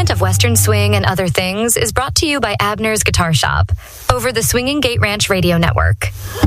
segment of Western Swing and Other Things is brought to you by Abner's Guitar Shop over the Swinging Gate Ranch Radio Network.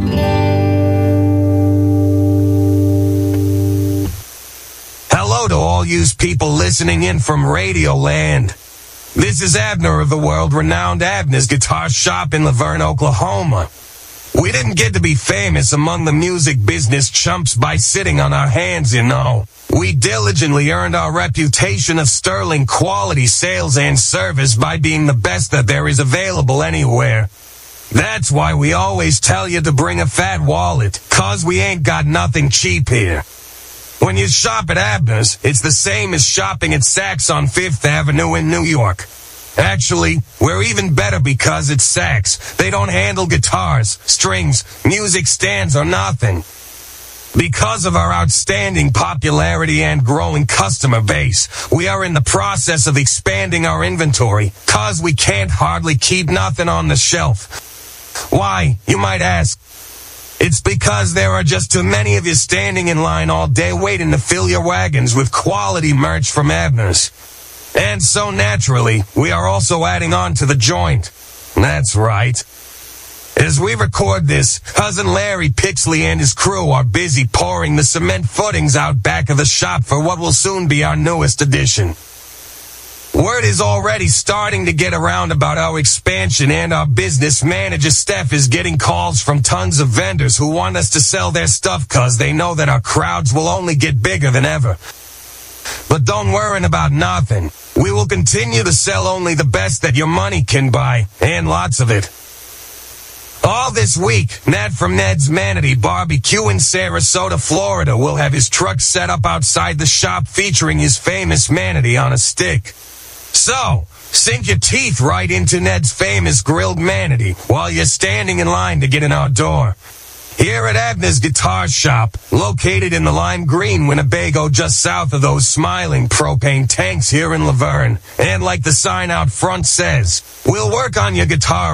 Hello to all yous people listening in from Radio Land. This is Abner of the world-renowned Abner's Guitar Shop in Laverne, Oklahoma. We didn't get to be famous among the music business chumps by sitting on our hands, you know. We diligently earned our reputation of sterling quality sales and service by being the best that there is available anywhere. That's why we always tell you to bring a fat wallet, 'cause we ain't got nothing cheap here. When you shop at Abner's, it's the same as shopping at Saks on 5th Avenue in New York. Actually, we're even better because it's Saks. They don't handle guitars, strings, music stands, or nothing. Because of our outstanding popularity and growing customer base, we are in the process of expanding our inventory, 'cause we can't hardly keep nothing on the shelf. Why, you might ask? It's because there are just too many of you standing in line all day waiting to fill your wagons with quality merch from Abner's. And so naturally, we are also adding on to the joint. That's right. As we record this, Cousin Larry Pixley and his crew are busy pouring the cement footings out back of the shop for what will soon be our newest addition. Word is already starting to get around about our expansion, and our business manager Steph is getting calls from tons of vendors who want us to sell their stuff 'cause they know that our crowds will only get bigger than ever. But don't worry about nothing. We will continue to sell only the best that your money can buy, and lots of it. All this week, Ned from Ned's Manatee Barbecue in Sarasota, Florida will have his truck set up outside the shop featuring his famous manatee on a stick. So, sink your teeth right into Ned's famous grilled manatee while you're standing in line to get in our door. Here at Abner's Guitar Shop, located in the lime green Winnebago just south of those smiling propane tanks here in Laverne. And like the sign out front says, we'll work on your guitar